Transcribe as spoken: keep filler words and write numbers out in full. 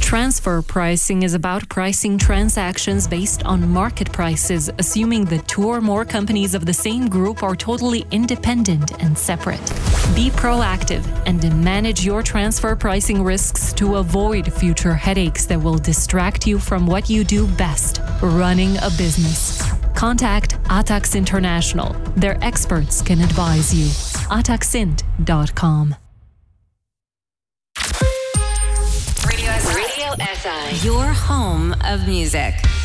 Transfer pricing is about pricing transactions based on market prices, assuming that two or more companies of the same group are totally independent and separate. Be proactive and manage your transfer pricing risks to avoid future headaches that will distract you from what you do best, running a business. Contact Atax International. Their experts can advise you. ataxint dot com. Radio S I. Your home of music.